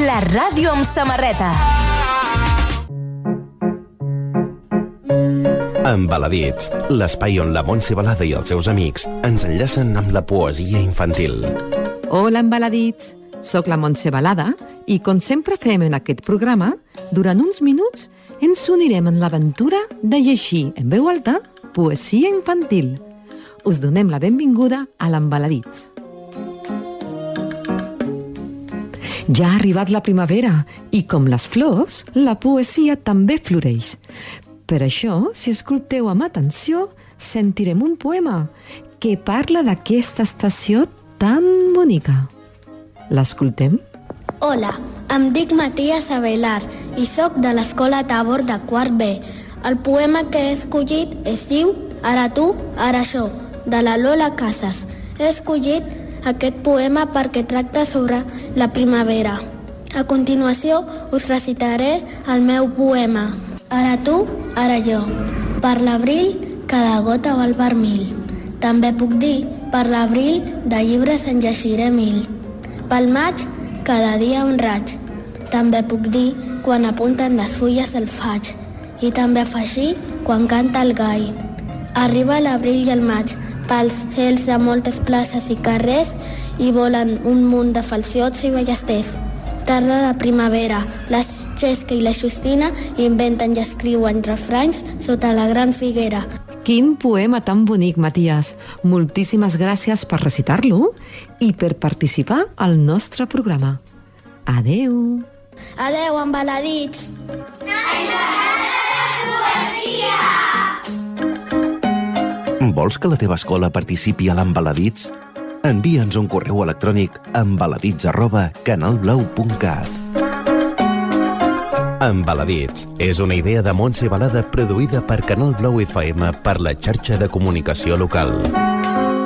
La ràdio amb samarreta. Embaladits, l'espai on la Montse Balada i els seus amics ens enllacen amb la poesia infantil. Hola, Embaladits! Soc la Montse Balada i, com sempre fem en aquest programa, durant uns minuts ens unirem en l'aventura de llegir en veu alta poesia infantil. Us donem la benvinguda a l'Embaladits. Ja ha arribat la primavera i, com les flors, la poesia també floreix. Per això, si escolteu amb atenció, sentirem un poema que parla d'aquesta estació tan bonica. L'escoltem? Hola, em dic Matías Avelar i sóc de l'Escola Tabor de quart B. El poema que he escollit es diu Ara tu, ara jo, de la Lola Casas. He escollit aquest poema perquè tracta sobre la primavera. A continuació us recitaré el meu poema. Ara tu, ara jo. Per l'abril, cada gota val per 1000. També puc dir, per l'abril, de llibres en llegiré 1000. Pel maig, cada dia un raig. També puc dir, quan apunten les fulles el faig. I també afegir, quan canta el gall. Arriba l'abril i el maig, pels cels de moltes places i carrers, i volen un munt de falciots i ballesters. Tarda de primavera, les Xesca i la Justina inventen i escriuen refranys sota la gran figuera. Quin poema tan bonic, Matías! Moltíssimes gràcies per recitar-lo i per participar al nostre programa. Adeu! Adeu, embaladits! Vols que la teva escola participi a l'Embaladits? Envia'ns un correu electrònic a embaladits@canalblau.cat. Embaladits és una idea de Montse Balada produïda per Canal Blau FM per la xarxa de comunicació local.